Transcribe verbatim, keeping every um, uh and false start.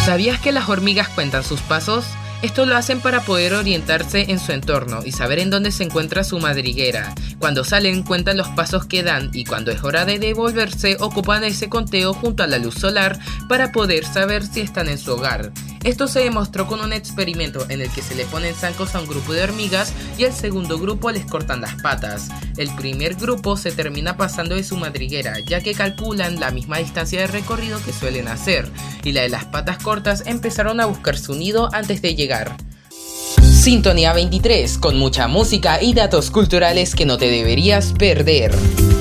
¿Sabías que las hormigas cuentan sus pasos? Esto lo hacen para poder orientarse en su entorno y saber en dónde se encuentra su madriguera. Cuando salen cuentan los pasos que dan y cuando es hora de devolverse ocupan ese conteo junto a la luz solar para poder saber si están en su hogar. Esto se demostró con un experimento en el que se le ponen zancos a un grupo de hormigas y al segundo grupo les cortan las patas. El primer grupo se termina pasando de su madriguera ya que calculan la misma distancia de recorrido que suelen hacer, y la de las patas cortas empezaron a buscar su nido antes de llegar. Sintonía veintitrés, con mucha música y datos culturales que no te deberías perder.